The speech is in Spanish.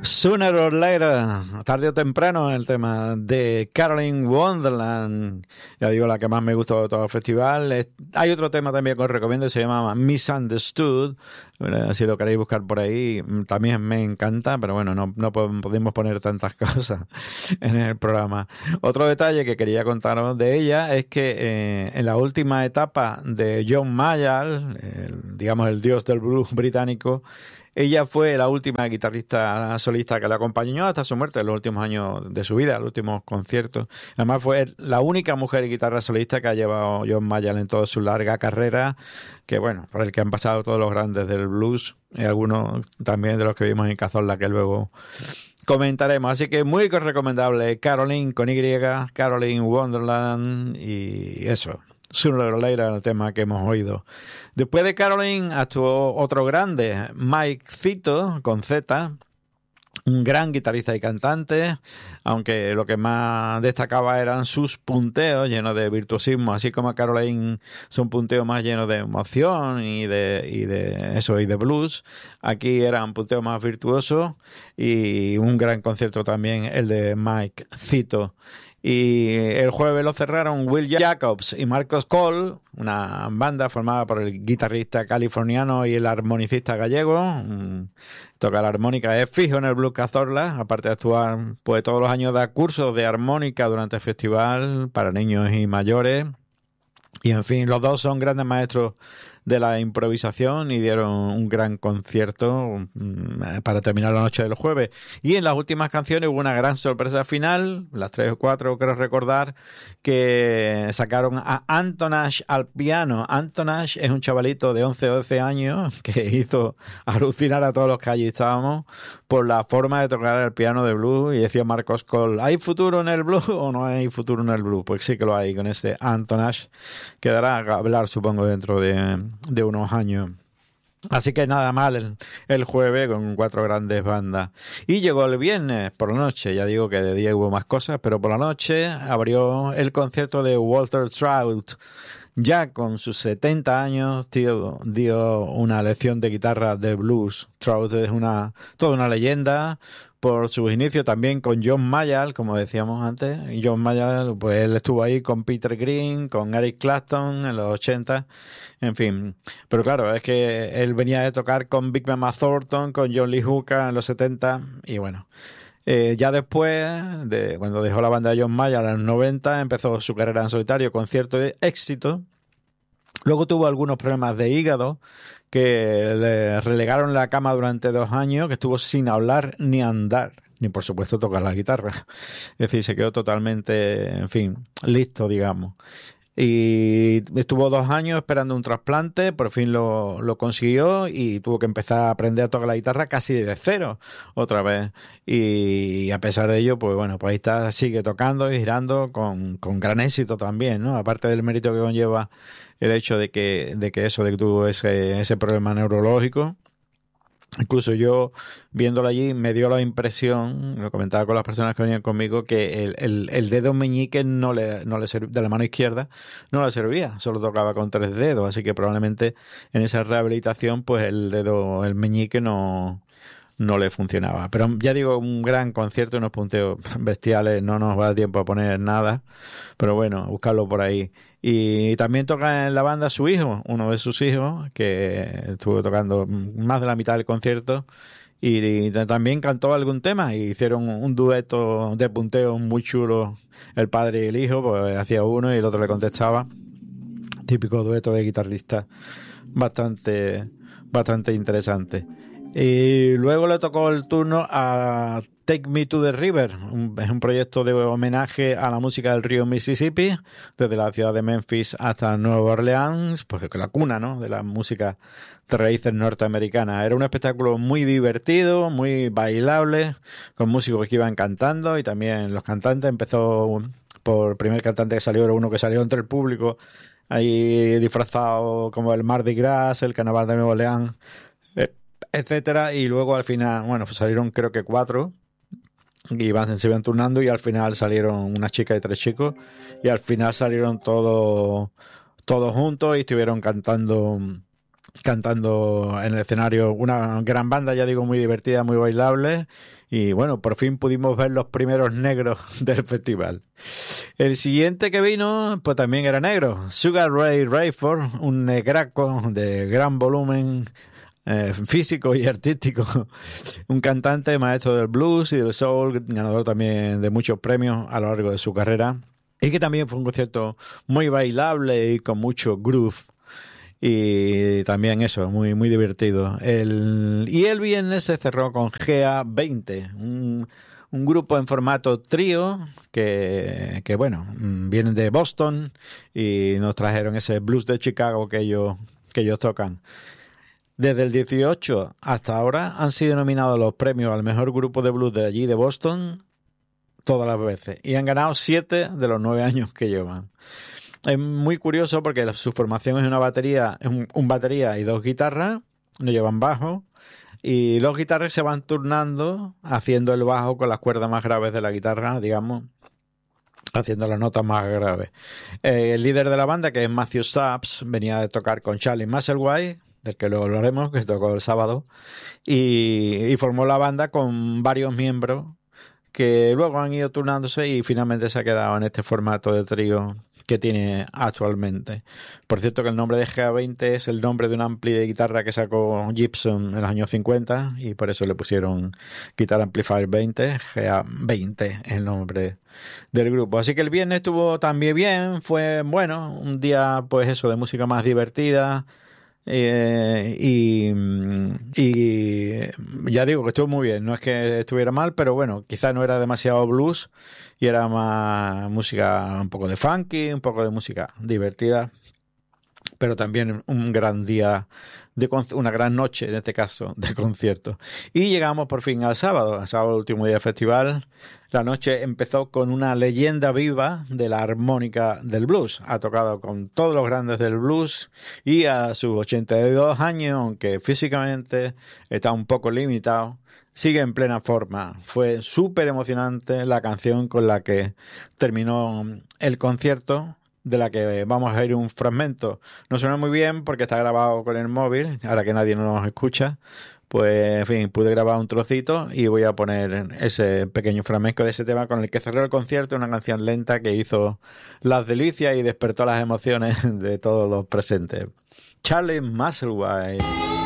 Sooner or later, tarde o temprano, el tema de Caroline Wonderland. Ya digo, la que más me gustó de todo el festival. Hay otro tema también que os recomiendo, se llama Misunderstood. Si lo queréis buscar por ahí, también me encanta, pero bueno, no podemos poner tantas cosas en el programa. Otro detalle que quería contaros de ella es que en la última etapa de John Mayall, digamos el dios del blues británico, ella fue la última guitarrista solista que la acompañó hasta su muerte en los últimos años de su vida, los últimos conciertos. Además fue la única mujer guitarra solista que ha llevado John Mayall en toda su larga carrera, que bueno, por el que han pasado todos los grandes del blues y algunos también de los que vimos en Cazorla que luego comentaremos. Así que muy recomendable Caroline con Y, Caroline Wonderland y eso. Sooner or later, el tema que hemos oído. Después de Caroline actuó otro grande, Mike Zito, con Z, un gran guitarrista y cantante, aunque lo que más destacaba eran sus punteos llenos de virtuosismo, así como Caroline son punteos más llenos de emoción y de blues. Aquí eran punteos más virtuosos y un gran concierto también el de Mike Zito. Y el jueves lo cerraron Will Jacobs y Marcos Cole, una banda formada por el guitarrista californiano y el armonicista gallego. Toca la armónica, es fijo en el Blues Cazorla, aparte de actuar, pues todos los años da cursos de armónica durante el festival para niños y mayores. Y en fin, los dos son grandes maestros de la improvisación y dieron un gran concierto para terminar la noche del jueves. Y en las últimas canciones hubo una gran sorpresa final, las 3 o 4 creo recordar, que sacaron a Antonash al piano. Antonash es un chavalito de 11 o 12 años que hizo alucinar a todos los que allí estábamos por la forma de tocar el piano de blues. Y decía Marcos Cole, ¿hay futuro en el blues o no hay futuro en el blues? Pues sí que lo hay con este Antonash, que dará a hablar supongo dentro de unos años. Así que nada mal el jueves con 4 grandes bandas. Y llegó el viernes por la noche, ya digo que de día hubo más cosas, pero por la noche abrió el concierto de Walter Trout. Ya con sus 70 años, tío, dio una lección de guitarra de blues. Trout es toda una leyenda por sus inicios también con John Mayall, como decíamos antes. Y John Mayall, pues él estuvo ahí con Peter Green, con Eric Clapton en los 80, en fin. Pero claro, es que él venía de tocar con Big Mama Thornton, con John Lee Hooker en los 70, y bueno. Ya después, cuando dejó la banda de John Mayall en los 90, empezó su carrera en solitario con cierto éxito. Luego tuvo algunos problemas de hígado que le relegaron a la cama durante 2 años, que estuvo sin hablar ni andar, ni por supuesto tocar la guitarra. Es decir, se quedó totalmente, en fin, listo, digamos. Y estuvo 2 años esperando un trasplante, por fin lo consiguió y tuvo que empezar a aprender a tocar la guitarra casi de cero otra vez. Y a pesar de ello, pues bueno, pues ahí está, sigue tocando y girando con gran éxito también, ¿no? Aparte del mérito que conlleva el hecho de que tuvo ese problema neurológico. Incluso yo, viéndolo allí, me dio la impresión, lo comentaba con las personas que venían conmigo, que el dedo meñique no le servía, de la mano izquierda no le servía, solo tocaba con 3 dedos, así que probablemente en esa rehabilitación pues el meñique no le funcionaba. Pero ya digo, un gran concierto, unos punteos bestiales, no nos va a dar tiempo a poner nada, pero bueno, buscarlo por ahí. Y también toca en la banda su hijo, uno de sus hijos, que estuvo tocando más de la mitad del concierto y también cantó algún tema y hicieron un dueto de punteos muy chulo, el padre y el hijo, pues hacía uno y el otro le contestaba. Típico dueto de guitarrista bastante interesante. Y luego le tocó el turno a Take Me to the River, es un proyecto de homenaje a la música del río Mississippi, desde la ciudad de Memphis hasta Nueva Orleans, pues la cuna, ¿no?, de la música de raíces norteamericanas. Era un espectáculo muy divertido, muy bailable, con músicos que iban cantando y también los cantantes. Empezó por el primer cantante que salió, era uno que salió entre el público, ahí disfrazado como el Mardi Gras, el Carnaval de Nueva Orleans, etcétera, y luego al final, bueno, pues salieron creo que 4 y se iban turnando y al final salieron una chica y 3 chicos y al final salieron todos juntos y estuvieron cantando cantando en el escenario, una gran banda, ya digo, muy divertida, muy bailable, y bueno, por fin pudimos ver los primeros negros del festival. El siguiente que vino, pues también era negro, Sugar Ray Rayford, un negraco de gran volumen físico y artístico, un cantante, maestro del blues y del soul, ganador también de muchos premios a lo largo de su carrera, y que también fue un concierto muy bailable y con mucho groove. Y también eso, muy, muy divertido. Y el viernes se cerró con GA20, un grupo en formato trío que bueno, vienen de Boston y nos trajeron ese blues de Chicago que ellos tocan. Desde el 18 hasta ahora han sido nominados los premios al mejor grupo de blues de allí de Boston todas las veces y han ganado 7 de los 9 años que llevan. Es muy curioso porque su formación es una batería, un batería y 2 guitarras, no llevan bajo, y los guitarras se van turnando haciendo el bajo con las cuerdas más graves de la guitarra, digamos, haciendo las notas más graves. El líder de la banda, que es Matthew Stubbs, venía de tocar con Charlie Musselwhite, del que luego hablaremos, que tocó el sábado, y formó la banda con varios miembros que luego han ido turnándose y finalmente se ha quedado en este formato de trío que tiene actualmente. Por cierto que el nombre de GA20 es el nombre de un ampli de guitarra que sacó Gibson en los años 50 y por eso le pusieron Guitar Amplifier 20, GA20 es el nombre del grupo. Así que el viernes estuvo también bien, fue bueno, un día pues eso de música más divertida. Y ya digo que estuvo muy bien, no es que estuviera mal, pero bueno, quizás no era demasiado blues y era más música un poco de funky, un poco de música divertida, pero también un gran día, una gran noche en este caso de concierto. Y llegamos por fin al sábado, el último día del festival. La noche empezó con una leyenda viva de la armónica del blues. Ha tocado con todos los grandes del blues y a sus 82 años, aunque físicamente está un poco limitado, sigue en plena forma. Fue súper emocionante la canción con la que terminó el concierto, de la que vamos a ver un fragmento. No suena muy bien porque está grabado con el móvil, ahora que nadie nos escucha, pues en fin, pude grabar un trocito y voy a poner ese pequeño fragmento de ese tema con el que cerró el concierto, una canción lenta que hizo las delicias y despertó las emociones de todos los presentes. Charlie Musselwhite.